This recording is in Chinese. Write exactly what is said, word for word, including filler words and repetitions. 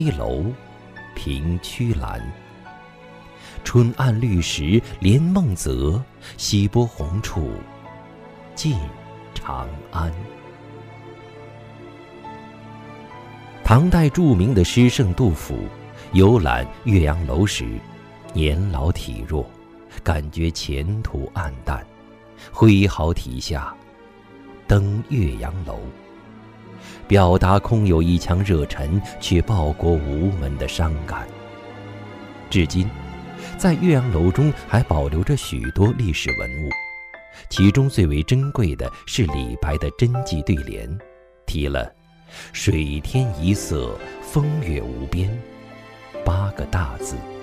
楼凭曲栏。春暗绿时连梦泽，西波红处近长安。唐代著名的诗圣杜甫游览岳阳楼时，年老体弱，感觉前途暗淡，挥毫题下登岳阳楼，表达空有一腔热忱却报国无门的伤感。至今在岳阳楼中还保留着许多历史文物，其中最为珍贵的是李白的真迹对联，题了水天一色，风月无边八个大字。